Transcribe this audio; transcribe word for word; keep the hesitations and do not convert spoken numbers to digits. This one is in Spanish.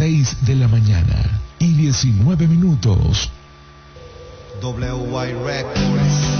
seis de la mañana y diecinueve minutos. W Y Records.